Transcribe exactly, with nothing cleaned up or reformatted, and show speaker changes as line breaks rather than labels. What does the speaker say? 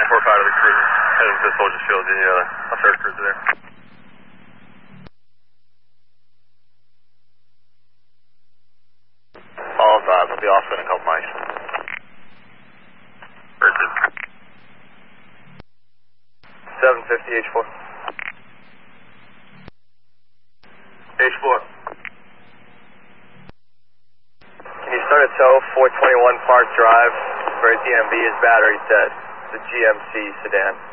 four five to the cruiser, heading to Soldier Field, the uh, third cruiser there.
All five, we'll be off in a couple miles.
Richard.
seven fifty, H four.
H four.
Can you start a tow, four twenty-one Park Drive, where D M B is battery dead? It's a G M C sedan.